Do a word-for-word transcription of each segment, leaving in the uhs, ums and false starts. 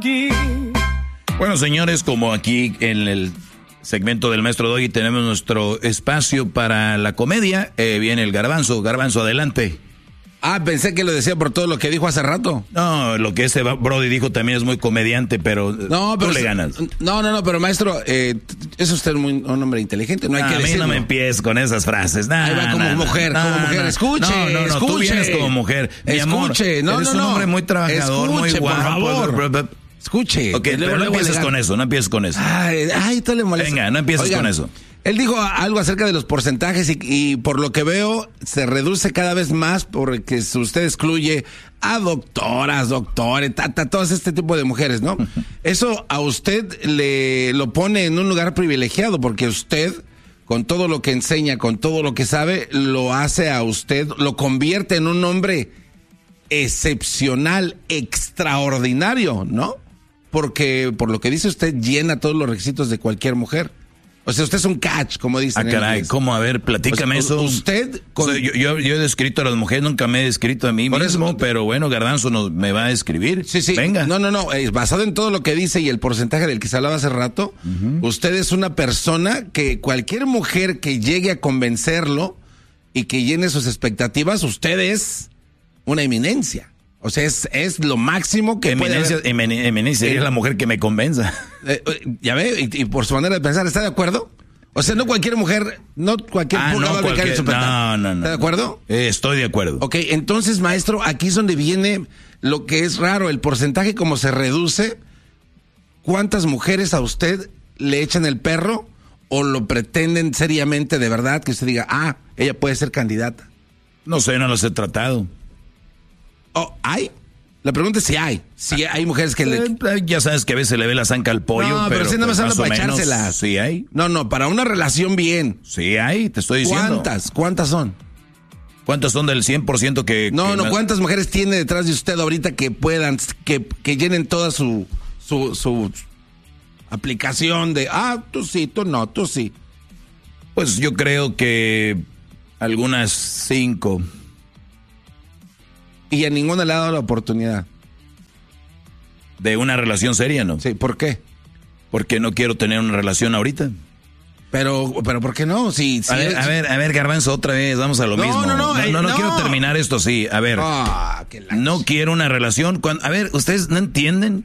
Bueno, señores, como aquí en el segmento del Maestro Doggy tenemos nuestro espacio para la comedia, eh, viene el Garbanzo. Garbanzo, adelante. Ah, pensé que lo decía por todo lo que dijo hace rato. No, lo que ese Brody dijo también es muy comediante, pero, no, pero tú le ganas. No, no, no, pero maestro, eh, es usted muy, un hombre inteligente, no hay no, que a mí decirlo. no me empieces con esas frases. Nah, Ahí va como nah, mujer, nah, como nah, mujer. nah. Escuche, no, no, no, escuche. Tú vienes como mujer. Mi escuche, amor, no, eres no, un no. hombre muy trabajador, escuche, muy guapo. Por favor. Escuche. Ok, pero no empieces con eso, no empieces con eso. Ay, ay, tú le molesta. Venga, no empieces Oigan, con eso. Él dijo algo acerca de los porcentajes y, y por lo que veo se reduce cada vez más porque usted excluye a doctoras, doctores, tata, todo este tipo de mujeres, ¿no? Eso a usted le lo pone en un lugar privilegiado porque usted, con todo lo que enseña, con todo lo que sabe, lo hace a usted, lo convierte en un hombre excepcional, extraordinario, ¿no? Porque por lo que dice usted llena todos los requisitos de cualquier mujer. O sea, usted es un catch, como dicen. Ah, caray, ¿cómo? A ver, platícame o sea, eso. Usted... Con... O sea, yo, yo, yo he descrito a las mujeres, nunca me he descrito a mí Por mismo, eso, pero bueno, Garbanzo nos, me va a describir. Sí, sí. Venga. No, no, no, eh, basado en todo lo que dice y el porcentaje del que se hablaba hace rato, uh-huh. Usted es una persona que cualquier mujer que llegue a convencerlo y que llene sus expectativas, usted es una eminencia. O sea, es, es lo máximo que eminencia, puede haber. Emin, eminencia eh, es la mujer que me convenza. Eh, ya ve, y, y por su manera de pensar, ¿está de acuerdo? O sea, no cualquier mujer, no cualquier ah, pulga no, va a brincar en su no, no, no. ¿Está de acuerdo? Eh, estoy de acuerdo. Ok, entonces, maestro, aquí es donde viene lo que es raro, el porcentaje como se reduce. ¿Cuántas mujeres a usted le echan el perro o lo pretenden seriamente de verdad que usted diga, ah, ella puede ser candidata? No sé, no los he tratado. Oh, ¿hay? La pregunta es si hay. Si hay mujeres que eh, le... Ya sabes que a veces le ve la zanca al pollo, no, pero, pero si no me pues, habla más para o menos, echárselas. Sí hay. No, no, para una relación bien. Sí hay, te estoy diciendo. ¿Cuántas? ¿Cuántas son? ¿Cuántas son del cien por ciento que... No, que no, más... ¿cuántas mujeres tiene detrás de usted ahorita que puedan, que, que llenen toda su, su, su aplicación de, ah, tú sí, tú no, tú sí? Pues yo creo que algunas cinco. Y a ninguna le ha dado la oportunidad. ¿De una relación seria, no? Sí, ¿por qué? Porque no quiero tener una relación ahorita. Pero, pero ¿por qué no? Si, si a, ver, es... a ver, a ver, Garbanzo, otra vez, vamos a lo no, mismo. No, no, no, eh, no, no, no quiero terminar esto así. A ver, oh, la... no quiero una relación. Cuando, a ver, ¿ustedes no entienden?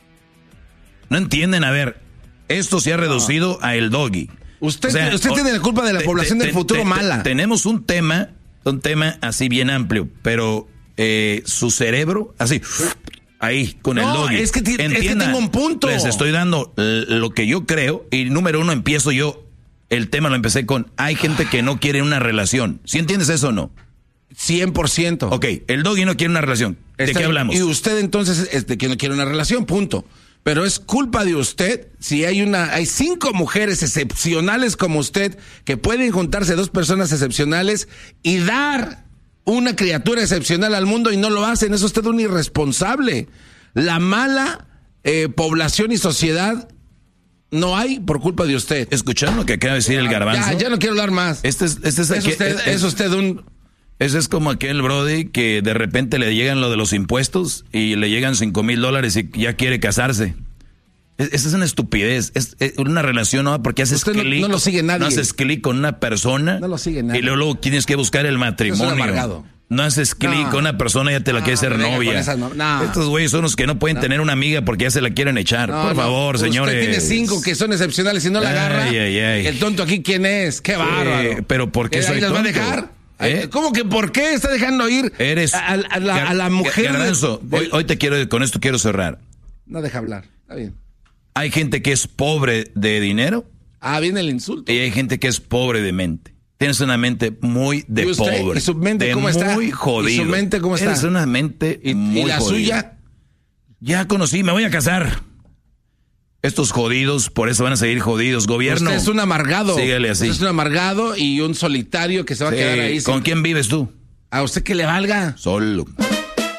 No entienden, a ver, esto se ha reducido no. a el doggy. Usted, o sea, usted o, tiene la culpa de la te, población te, del futuro te, mala. Te, tenemos un tema, un tema así bien amplio, pero eh, su cerebro, así... Ahí, con no, el doggy. Es que, es que tengo un punto. Les estoy dando lo que yo creo. Y número uno, empiezo yo. El tema lo empecé con, hay gente que no quiere una relación. ¿Sí entiendes eso o no? cien por ciento. Ok, el doggy no quiere una relación. ¿De Está, qué hablamos? Y usted entonces es de que no quiere una relación, punto. Pero es culpa de usted si hay una, hay cinco mujeres excepcionales como usted que pueden juntarse dos personas excepcionales y dar una criatura excepcional al mundo y no lo hacen. Es usted un irresponsable. La mala eh, población y sociedad no hay por culpa de usted. ¿Escucharon lo que acaba de decir el Garbanzo? Ya, ya no quiero hablar más. Este es, este es, es, aquel, usted, es, es usted un... Ese es como aquel brody que de repente le llegan lo de los impuestos y le llegan cinco mil dólares y ya quiere casarse. Esa es una estupidez. Es, es una relación, ¿no? Porque haces usted clic. No, no lo sigue nadie. No haces clic con una persona. No lo sigue nadie. Y luego, luego tienes que buscar el matrimonio. No haces clic no. con una persona y ya te la no, quieres ser novia. No, no. Estos güeyes son los que no pueden no. tener una amiga porque ya se la quieren echar. No, Por favor, usted señores. Usted tiene cinco que son excepcionales y no la agarra. Ay, ay, ay. El tonto aquí, ¿quién es? ¡Qué bárbaro! Eh, pero ¿por qué ¿Eh, soy ahí las tonto? va a dejar? ¿Eh? ¿Cómo que por qué está dejando ir Eres a, a, la, a la mujer? Garbanzo, de, hoy, hoy te quiero, con esto quiero cerrar. No deja hablar, está bien. Hay gente que es pobre de dinero. Ah, viene el insulto. Y hay gente que es pobre de mente. Tienes una mente muy de ¿Y usted? pobre. ¿Y su mente de cómo está? Muy jodido. ¿Y su mente cómo está? Tienes una mente ¿Y, muy ¿y la jodida. suya? Ya conocí, me voy a casar. Estos jodidos, por eso van a seguir jodidos. Gobierno. Usted es un amargado. Síguele así. Usted es un amargado y un solitario que se va sí. a quedar ahí. ¿Con sin... quién vives tú? ¿A usted que le valga? Solo.